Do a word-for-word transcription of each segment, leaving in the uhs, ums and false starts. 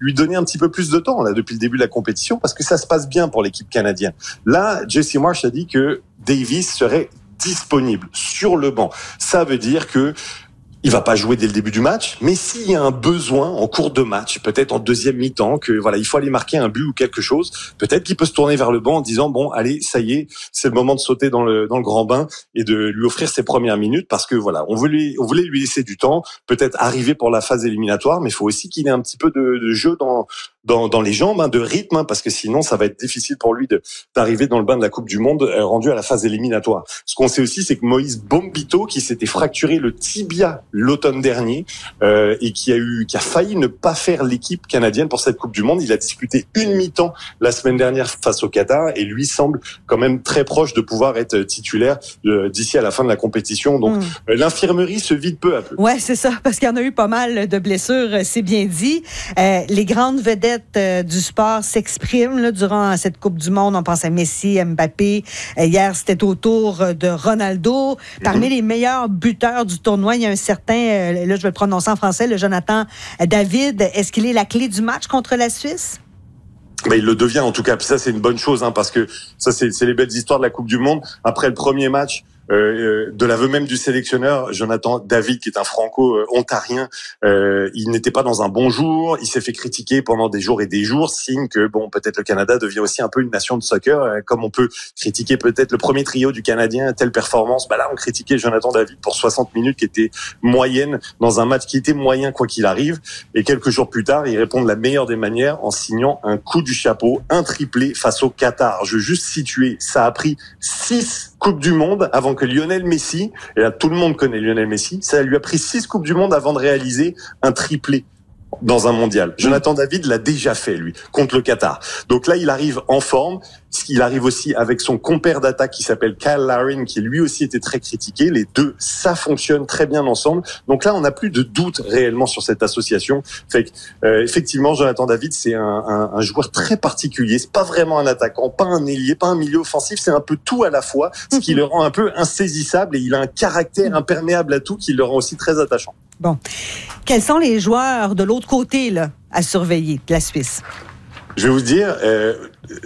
lui donner un petit peu plus de temps là depuis le début de la compétition parce que ça se passe bien pour l'équipe canadienne. Là, Jesse Marsh a dit que Davis serait disponible sur le banc. Ça veut dire que il va pas jouer dès le début du match, mais s'il y a un besoin en cours de match, peut-être en deuxième mi-temps, que voilà, il faut aller marquer un but ou quelque chose, peut-être qu'il peut se tourner vers le banc en disant bon, allez, ça y est, c'est le moment de sauter dans le dans le grand bain et de lui offrir ses premières minutes parce que voilà, on voulait on voulait lui laisser du temps, peut-être arriver pour la phase éliminatoire, mais il faut aussi qu'il ait un petit peu de, de jeu dans dans dans les jambes, hein, de rythme, hein, parce que sinon ça va être difficile pour lui de d'arriver dans le bain de la Coupe du Monde euh, rendu à la phase éliminatoire. Ce qu'on sait aussi, c'est que Moïse Bombito, qui s'était fracturé le tibia l'automne dernier euh, et qui a eu qui a failli ne pas faire l'équipe canadienne pour cette Coupe du Monde, il a disputé une mi-temps la semaine dernière face au Qatar et lui semble quand même très proche de pouvoir être titulaire euh, d'ici à la fin de la compétition. Donc mmh. euh, l'infirmerie se vide peu à peu. Ouais, c'est ça, parce qu'il y en a eu pas mal de blessures, c'est bien dit. Euh, les grandes vedettes du sport s'expriment là, durant cette Coupe du Monde. On pense à Messi, Mbappé. Hier, c'était au tour de Ronaldo. Parmi mm-hmm. les meilleurs buteurs du tournoi, il y a un certain, là je vais le prononcer en français, le Jonathan David. Est-ce qu'il est la clé du match contre la Suisse? Ben, il le devient en tout cas. Puis ça, c'est une bonne chose, hein, parce que ça, c'est, c'est les belles histoires de la Coupe du Monde. Après le premier match, Euh, de l'aveu même du sélectionneur, Jonathan David, qui est un franco-ontarien, euh, il n'était pas dans un bon jour, il s'est fait critiquer pendant des jours et des jours, signe que bon, peut-être le Canada devient aussi un peu une nation de soccer, euh, comme on peut critiquer peut-être le premier trio du Canadien, telle performance, bah là on critiquait Jonathan David pour soixante minutes qui était moyenne dans un match qui était moyen quoi qu'il arrive, et quelques jours plus tard, il répond de la meilleure des manières en signant un coup du chapeau, un triplé face au Qatar. Je veux juste situer, ça a pris six Coupe du Monde avant que Lionel Messi, et là tout le monde connaît Lionel Messi, ça lui a pris six Coupes du Monde avant de réaliser un triplé dans un mondial. Jonathan David l'a déjà fait, lui, contre le Qatar. Donc là, il arrive en forme. Il arrive aussi avec son compère d'attaque qui s'appelle Kyle Larin, qui lui aussi était très critiqué. Les deux, ça fonctionne très bien ensemble. Donc là, on n'a plus de doute réellement sur cette association. Fait que, euh, effectivement, Jonathan David, c'est un, un, un joueur très particulier. C'est pas vraiment un attaquant, pas un ailier, pas un milieu offensif. C'est un peu tout à la fois, ce qui le rend un peu insaisissable et il a un caractère imperméable à tout qui le rend aussi très attachant. Bon. Quels sont les joueurs de l'autre côté là, à surveiller de la Suisse? Je vais vous dire, euh,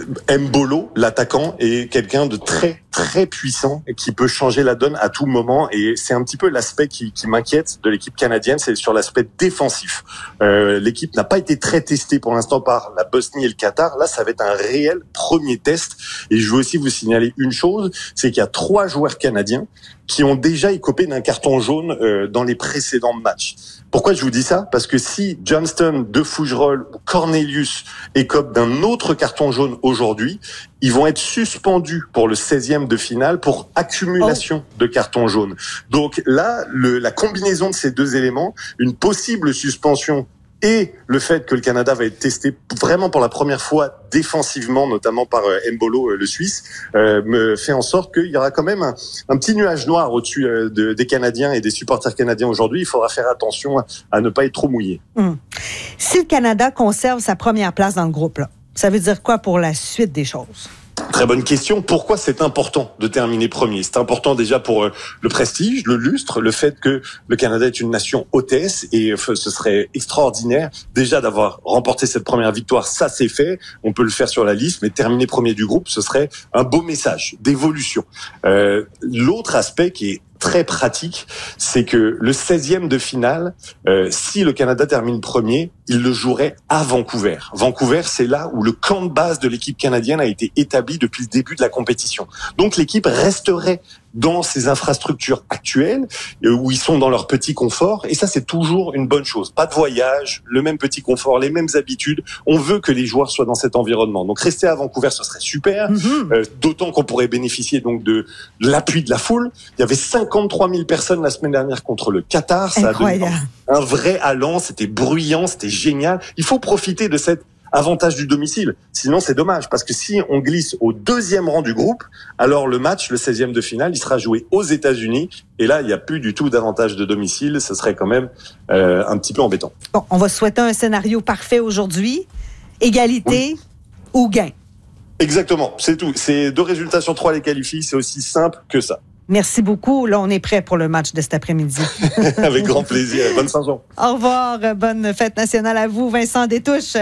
Mbolo, l'attaquant, est quelqu'un de très, très puissant et qui peut changer la donne à tout moment. Et c'est un petit peu l'aspect qui, qui m'inquiète de l'équipe canadienne, c'est sur l'aspect défensif. Euh, l'équipe n'a pas été très testée pour l'instant par la Bosnie et le Qatar. Là, ça va être un réel premier test. Et je veux aussi vous signaler une chose, c'est qu'il y a trois joueurs canadiens qui ont déjà écopé d'un carton jaune euh, dans les précédents matchs. Pourquoi je vous dis ça? Parce que si Johnston, De Fougerolles ou Cornelius écopent d'un autre carton jaune aujourd'hui, ils vont être suspendus pour le seizième de finale pour accumulation oh. de cartons jaunes. Donc là, le, la combinaison de ces deux éléments, une possible suspension et le fait que le Canada va être testé vraiment pour la première fois défensivement, notamment par euh, Mbolo, euh, le Suisse, euh, me fait en sorte qu'il y aura quand même un, un petit nuage noir au-dessus euh, de, des Canadiens et des supporters canadiens aujourd'hui. Il faudra faire attention à, à ne pas être trop mouillé. Hum. Si le Canada conserve sa première place dans le groupe, là, ça veut dire quoi pour la suite des choses? Très bonne question. Pourquoi c'est important de terminer premier? C'est important déjà pour euh, le prestige, le lustre, le fait que le Canada est une nation hôtesse et euh, ce serait extraordinaire déjà d'avoir remporté cette première victoire. Ça, c'est fait. On peut le faire sur la liste, mais terminer premier du groupe, ce serait un beau message d'évolution. Euh, l'autre aspect qui est très pratique, c'est que le seizième de finale, euh, si le Canada termine premier, il le jouerait à Vancouver. Vancouver, c'est là où le camp de base de l'équipe canadienne a été établi depuis le début de la compétition. Donc l'équipe resterait dans ces infrastructures actuelles, où ils sont dans leur petit confort, et ça c'est toujours une bonne chose. Pas de voyage, le même petit confort, les mêmes habitudes. On veut que les joueurs soient dans cet environnement. Donc rester à Vancouver, ce serait super, mm-hmm. euh, d'autant qu'on pourrait bénéficier donc de, de l'appui de la foule. Il y avait cinquante-trois mille personnes la semaine dernière contre le Qatar. Ça Incroyable. a donné un vrai allant, c'était bruyant, c'était génial. Il faut profiter de cette avantage du domicile. Sinon, c'est dommage, parce que si on glisse au deuxième rang du groupe, alors le match, le seizième de finale, il sera joué aux États-Unis. Et là, il n'y a plus du tout d'avantage de domicile. Ce serait quand même euh, un petit peu embêtant. Bon, on va souhaiter un scénario parfait aujourd'hui. Égalité oui. ou gain. Exactement, c'est tout. C'est deux résultats sur trois les qualifient. C'est aussi simple que ça. Merci beaucoup. Là, on est prêt pour le match de cet après-midi. Avec grand plaisir. Bonne Saint-Jean. Au revoir. Bonne fête nationale à vous, Vincent Détouche.